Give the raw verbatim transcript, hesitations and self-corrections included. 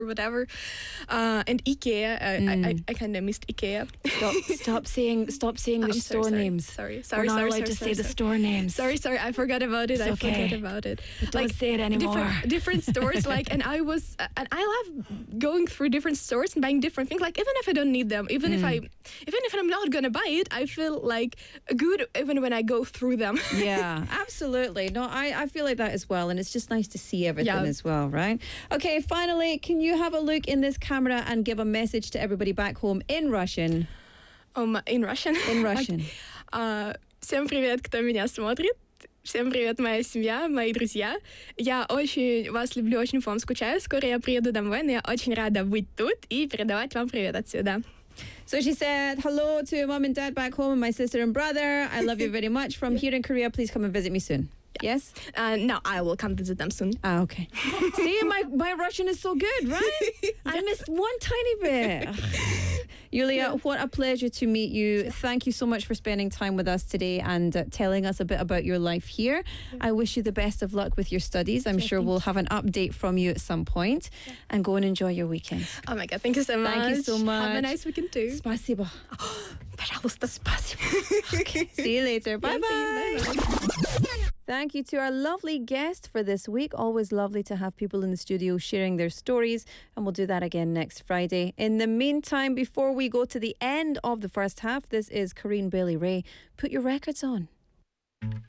or whatever. Uh, and IKEA, uh, mm. I, I, I kind of missed IKEA. Stop, stop saying, stop saying which store sorry, names. Sorry, sorry, We're not sorry, allowed sorry, to sorry, say sorry. the store names. Sorry, sorry, I forgot about it. It's I okay. forgot about it. But don't say it anymore. Different, different stores, like, and I was, uh, and I love going through different stores and buying different things. Like, even if I don't need them, even mm. if I, even if I'm not gonna buy it, I feel like good even when I go through them. Yeah, absolutely. No, I, I feel like that as well, and it's just nice to see everything yeah. as well, right? Okay, finally, can you have a look in this camera and give a message to everybody back home in Russian? Um, in Russian? In Russian. uh, всем привет, кто меня смотрит. Всем привет, моя семья, мои друзья. Я очень вас люблю, очень по вам скучаю. Скоро я приеду домой, но я очень рада быть тут и передавать вам привет отсюда. So she said, hello to mom and dad back home and my sister and brother. I love you very much. From here in Korea, please come and visit me soon. Yeah. Yes? Uh, no, I will come visit them soon. Ah, okay. See, my, my Russian is so good, right? yeah. I missed one tiny bit. Yulia, yeah. what a pleasure to meet you. Yeah. Thank you so much for spending time with us today and uh, telling us a bit about your life here. Yeah. I wish you the best of luck with your studies. I'm yeah, sure we'll have an update from you at some point. Yeah. And go and enjoy your weekend. Oh my God, thank you so much. Thank you so much. Have a nice weekend too. Спасибо. Пожалуйста. Спасибо. Okay. See you later. Bye-bye. Bye-bye. Thank you to our lovely guest for this week. Always lovely to have people in the studio sharing their stories, and we'll do that again next Friday. In the meantime, before we go to the end of the first half, this is Corinne Bailey Rae. Put your records on.